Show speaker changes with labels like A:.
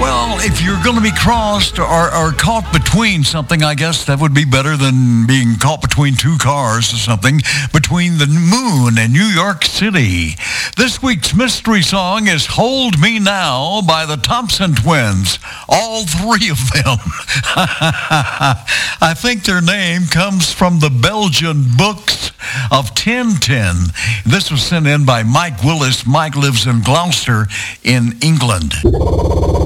A: Well, if you're going to be crossed or caught between something, I guess that would be better than being caught between two cars or something, between the moon and New York City. This week's mystery song is Hold Me Now by the Thompson Twins. All three of them. I think their name comes from the Belgian books of Tintin. This was sent in by Mike Willis. Mike lives in Gloucester in England.